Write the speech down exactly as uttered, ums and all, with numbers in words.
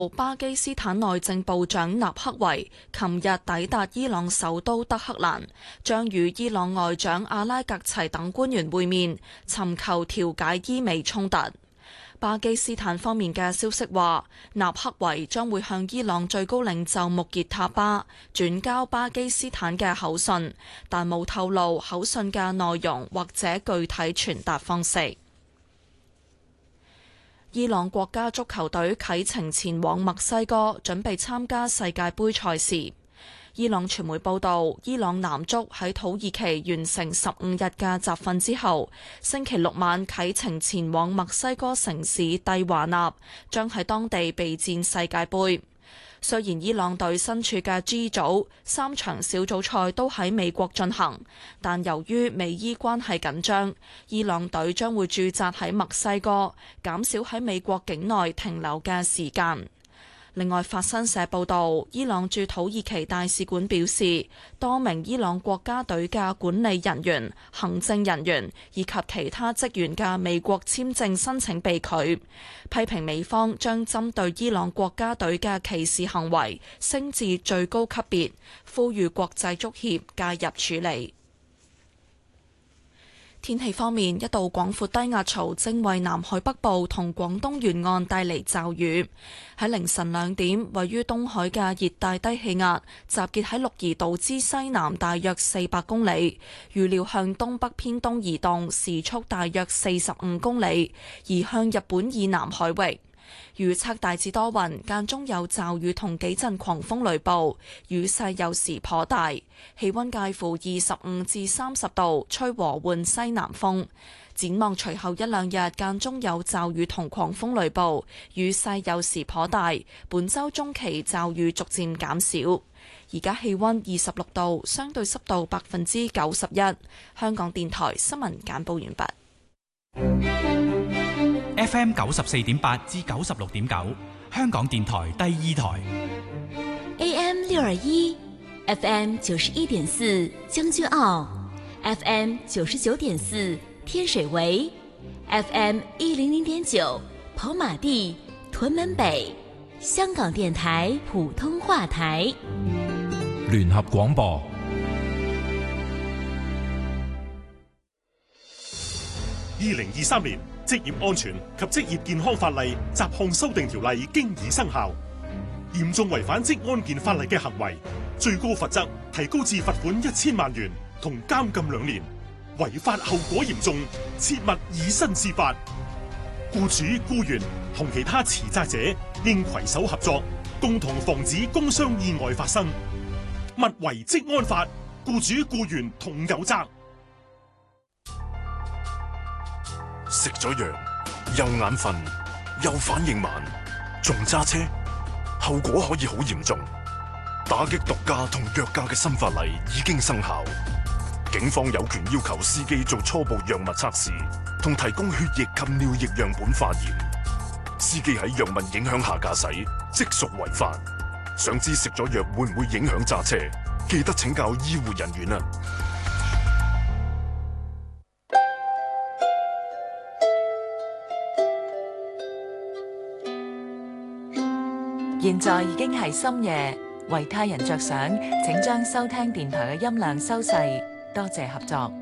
巴基斯坦內政部長納克維琴日抵達伊朗首都德黑蘭，將與伊朗外長阿拉格齊等官員會面，尋求調解伊美衝突。巴基斯坦方面嘅消息話，納克維將會向伊朗最高領袖穆傑塔巴轉交巴基斯坦嘅口信，但冇透露口信嘅內容或者具體傳達方式。伊朗國家足球隊啟程前往墨西哥，準備參加世界盃賽事。伊朗傳媒報道，伊朗男足喺土耳其完成十五日嘅集訓之後，星期六晚啟程前往墨西哥城市蒂華納，將喺當地備戰世界盃。雖然伊朗隊身處嘅 G 組三場小組賽都喺美國進行，但由於美伊關係緊張，伊朗隊將會駐紮喺墨西哥，減少喺美國境內停留嘅時間。另外，法新社報導，伊朗駐土耳其大使館表示，多名伊朗國家隊嘅管理人員、行政人員以及其他職員嘅美國簽證申請被拒，批評美方將針對伊朗國家隊嘅歧視行為升至最高級別，呼籲國際足協介入處理。天氣方面，一道廣闊低壓槽正為南海北部同廣東沿岸帶嚟驟雨。喺凌晨兩點，位於東海嘅熱帶低氣壓集結喺鹿兒島之西南大約四百公里，預料向東北偏東移動，時速大約四十五公里，移向日本以南海域。預測大致多雲，間中有驟雨同幾陣狂風雷暴，雨勢有時頗大，氣溫介乎二十五至三十度，吹和緩西南風。展望隨後一兩日間中有驟雨同狂風雷暴，雨勢有時頗大。本週中期驟雨逐漸減少。而家氣溫二十六度，相對濕度百分之九十一。香港電台新聞簡報完畢。 F M 九十四點八至九十六點九，香港電台第二台。 A M 六二一，F M 九十一點四將軍澳 ，F M 九十九點四天水圍 ，F M 一零零點九跑馬地屯門北，香港電台普通話台。 聯合廣播。 二零二三年職業安全及職業健康法例雜項修訂條例經已生效，嚴重違反職安健法例嘅行為，最高罰則提高至罰款一千萬元同監禁兩年，違法後果嚴重，切勿以身試法。僱主、僱員同其他持責者應攜手合作，共同防止工傷意外發生。勿違職安法，僱主僱員同有責。 食咗藥又眼瞓又反應慢，仲揸車，後果可以好嚴重。打擊毒駕同藥駕嘅新法例已經生效，警方有權要求司機做初步藥物測試，同提供血液及尿液樣本化驗。司機喺藥物影響下駕駛，即屬違法。想知食咗藥會唔會影響揸車？記得請教醫護人員啊！ 現在已經係深夜，為他人着想，請將收聽電台嘅音量收細，多謝合作。